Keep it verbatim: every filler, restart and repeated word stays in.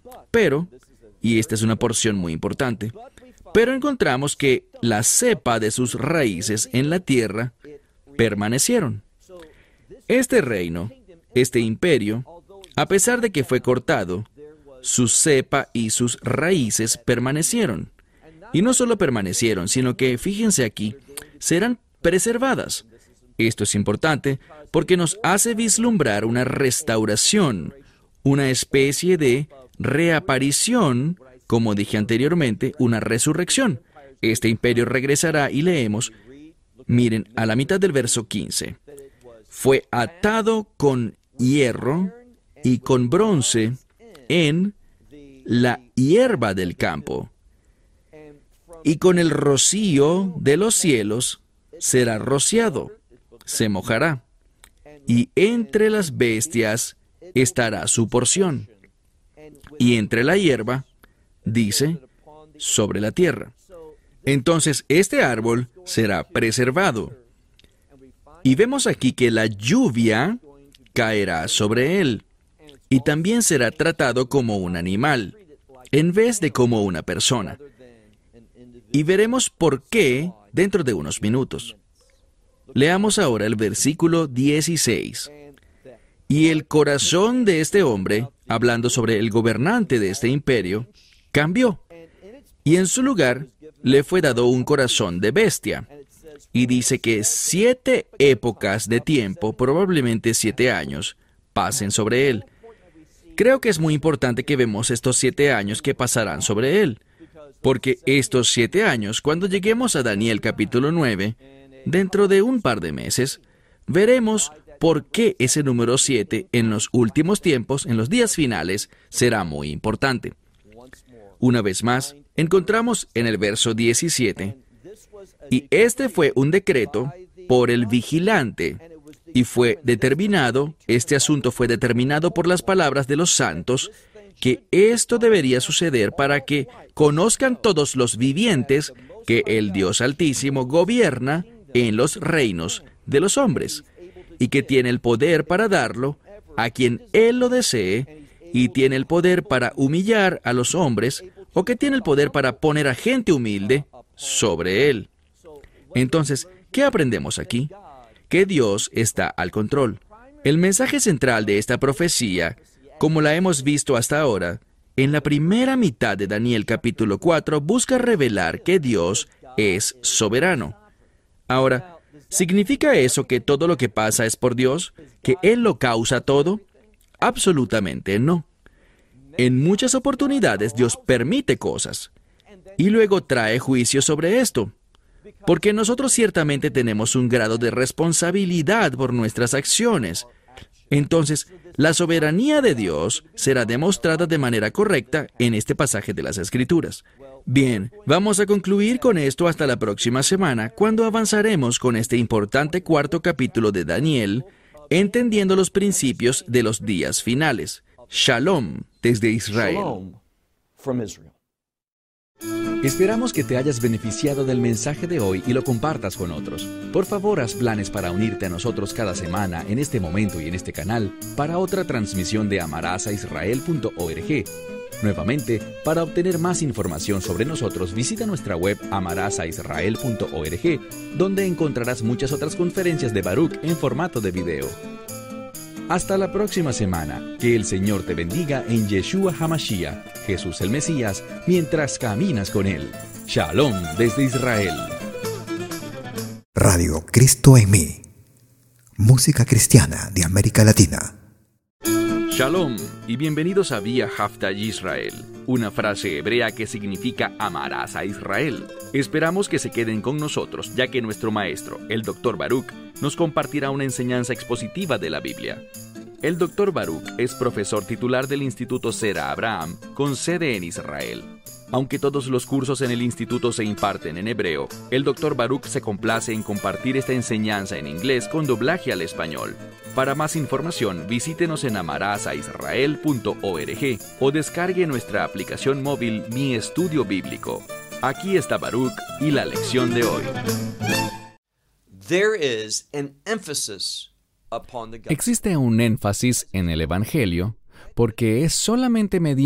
Pero, y esta es una porción muy importante, pero encontramos que la cepa de sus raíces en la tierra permanecieron. Este reino, este imperio, a pesar de que fue cortado, su cepa y sus raíces permanecieron. Y no solo permanecieron, sino que, fíjense aquí, serán preservadas. Esto es importante porque nos hace vislumbrar una restauración, una especie de reaparición, como dije anteriormente, una resurrección. Este imperio regresará y leemos, miren, a la mitad del verso quince. Fue atado con hierro y con bronce en la hierba del campo, y con el rocío de los cielos será rociado, se mojará, y entre las bestias estará su porción, y entre la hierba, dice, sobre la tierra. Entonces este árbol será preservado. Y vemos aquí que la lluvia caerá sobre él, y también será tratado como un animal, en vez de como una persona. Y veremos por qué dentro de unos minutos. Leamos ahora el versículo dieciséis. Y el corazón de este hombre, hablando sobre el gobernante de este imperio, cambió, y en su lugar le fue dado un corazón de bestia. Y dice que siete épocas de tiempo, probablemente siete años, pasen sobre él. Creo que es muy importante que vemos estos siete años que pasarán sobre él, porque estos siete años, cuando lleguemos a Daniel capítulo nueve, dentro de un par de meses, veremos por qué ese número siete en los últimos tiempos, en los días finales, será muy importante. Una vez más, encontramos en el verso diecisiete, y este fue un decreto por el vigilante, y fue determinado, este asunto fue determinado por las palabras de los santos, que esto debería suceder para que conozcan todos los vivientes que el Dios Altísimo gobierna en los reinos de los hombres, y que tiene el poder para darlo a quien Él lo desee, y tiene el poder para humillar a los hombres, o que tiene el poder para poner a gente humilde sobre Él. Entonces, ¿qué aprendemos aquí? Que Dios está al control. El mensaje central de esta profecía, como la hemos visto hasta ahora, en la primera mitad de Daniel capítulo cuatro, busca revelar que Dios es soberano. Ahora, ¿significa eso que todo lo que pasa es por Dios? ¿Que Él lo causa todo? Absolutamente no. En muchas oportunidades Dios permite cosas y luego trae juicio sobre esto, porque nosotros ciertamente tenemos un grado de responsabilidad por nuestras acciones. Entonces, la soberanía de Dios será demostrada de manera correcta en este pasaje de las Escrituras. Bien, vamos a concluir con esto hasta la próxima semana, cuando avanzaremos con este importante cuarto capítulo de Daniel, entendiendo los principios de los días finales. Shalom desde Israel. Shalom from Israel. Esperamos que te hayas beneficiado del mensaje de hoy y lo compartas con otros. Por favor, haz planes para unirte a nosotros cada semana en este momento y en este canal para otra transmisión de amarás a israel punto org. Nuevamente, para obtener más información sobre nosotros, visita nuestra web amarás a israel punto org, donde encontrarás muchas otras conferencias de Baruch en formato de video. Hasta la próxima semana. Que el Señor te bendiga en Yeshua HaMashiach, Jesús el Mesías, mientras caminas con Él. Shalom desde Israel. Radio Cristo en mí. Música cristiana de América Latina. Shalom y bienvenidos a Vía Haftaj Israel, una frase hebrea que significa amarás a Israel. Esperamos que se queden con nosotros, ya que nuestro maestro, el doctor Baruch, nos compartirá una enseñanza expositiva de la Biblia. El doctor Baruch es profesor titular del Instituto Sera Abraham, con sede en Israel. Aunque todos los cursos en el instituto se imparten en hebreo, el doctor Baruch se complace en compartir esta enseñanza en inglés con doblaje al español. Para más información, visítenos en amarás a israel punto org o descargue nuestra aplicación móvil Mi Estudio Bíblico. Aquí está Baruch y la lección de hoy. There is an emphasis upon the gospel. Existe un énfasis en el Evangelio porque es solamente mediante